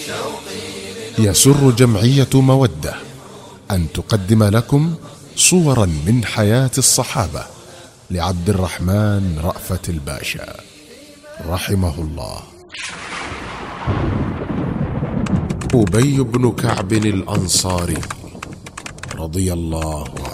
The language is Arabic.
يسر جمعية مودة أن تقدم لكم صورا من حياة الصحابة لعبد الرحمن رأفت الباشا رحمه الله. أبي بن كعب الأنصاري رضي الله عنه.